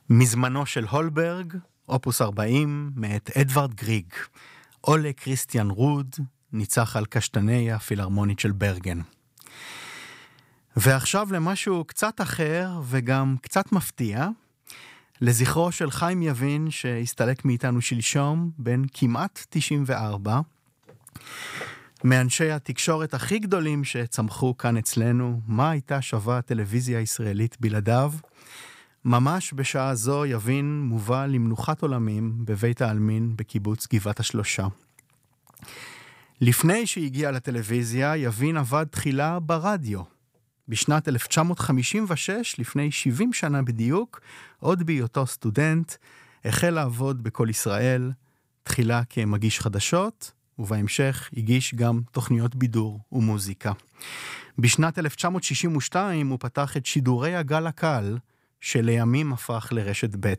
מזמנו של הולברג, אופוס 40, מאת אדוארד גריג. אולה קריסטיאן רוד ניצח על קשטני הפילהרמונית של ברגן. ועכשיו למשהו קצת אחר וגם קצת מפתיע, לזכרו של חיים יבין שהסתלק מאיתנו שלשום, בן כמעט 94, מאנשי התקשורת הכי גדולים שצמחו כאן אצלנו. מה הייתה שווה הטלוויזיה הישראלית בלעדיו? ממש בשעה זו יבין מובא למנוחת עולמים בבית העלמין בקיבוץ גבעת השלושה. לפני שהגיע לטלוויזיה, יבין עבד תחילה ברדיו. בשנת 1956, לפני 70 שנה בדיוק, עוד בהיותו סטודנט, החל לעבוד בכל ישראל, תחילה כמגיש חדשות, ובהמשך הגיש גם תוכניות בידור ומוזיקה. בשנת 1962 הוא פתח את שידורי הגל הקל, שלימים הפך לרשת ב'.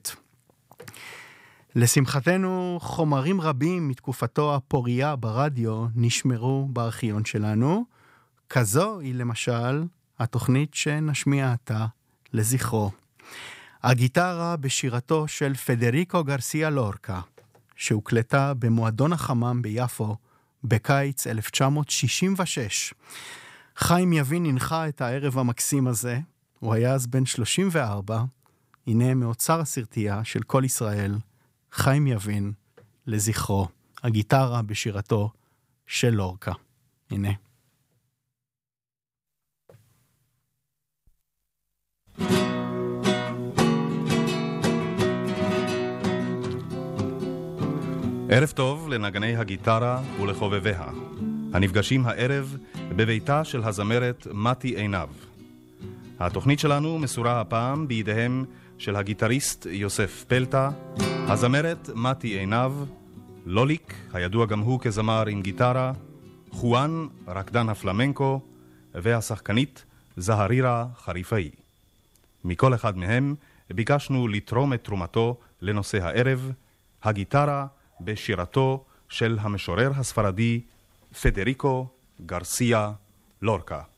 לשמחתנו, חומרים רבים מתקופתו הפוריה ברדיו נשמרו בארכיון שלנו. כזו היא למשל התוכנית שנשמיע עתה לזכרו. הגיטרה בשירתו של פדריקו גרסיה לורקה, שהוקלטה במועדון החמם ביפו בקיץ 1966. חיים יבין הנחה את הערב המקסים הזה, הוא היה אז בן 34, הנה מאוצר הסרטייה של כל ישראל, חיים יבין לזכרו, הגיטרה בשירתו של לורקה. הנה. ערב טוב לנגני הגיטרה ולחובביה, הנפגשים הערב בביתה של הזמרת מתי עינב. התוכנית שלנו מסורה הפעם בידיהם של הגיטריסט יוסף פלטה, הזמרת מתי עינב, לוליק, הידוע גם הוא כזמר עם גיטרה, חואן, רקדן הפלמנקו, והשחקנית זהרירה חריפאי. מכל אחד מהם ביקשנו לתרום את תרומתו לנושא הערב, הגיטרה בשירתו של המשורר הספרדי פדריקו גרסיה לורקה.